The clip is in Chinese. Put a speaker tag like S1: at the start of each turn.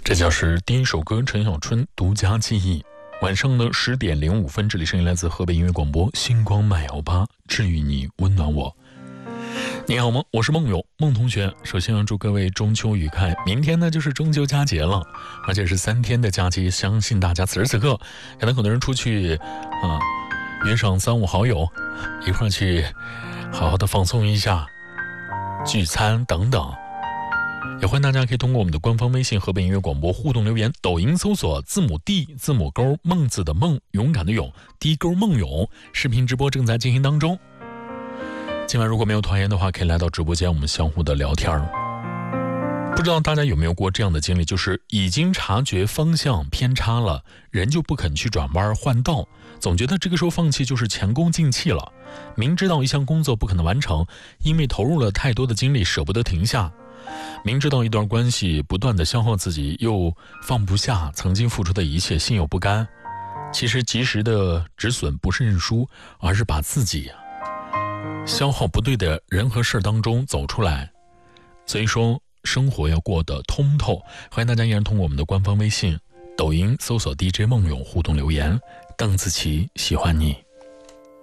S1: 这就是第一首歌陈小春独家记忆。晚上的10点05分，这里声音来自河北音乐广播星光918，治愈你，温暖我。你好吗？我是梦友，梦同学。首先要祝各位中秋愉快，明天呢就是中秋佳节了，而且是3天的假期，相信大家此时此刻可能很多人出去约上3、5好友一块去好好的放松一下，聚餐等等。也欢迎大家可以通过我们的官方微信河北音乐广播互动留言，抖音搜索字母 D 字母勾梦字的梦勇敢的勇 D 勾梦勇，视频直播正在进行当中。今晚如果没有团员的话，可以来到直播间我们相互的聊天。不知道大家有没有过这样的经历，就是已经察觉方向偏差了，人就不肯去转弯换道，总觉得这个时候放弃就是前功尽弃了。明知道一项工作不可能完成，因为投入了太多的精力舍不得停下，明知道一段关系不断的消耗自己，又放不下曾经付出的一切，心有不甘。其实及时的止损不是认输，而是把自己消耗不对的人和事当中走出来。所以说生活要过得通透。欢迎大家依然通过我们的官方微信抖音搜索 DJ 梦勇互动留言。邓紫棋喜欢你。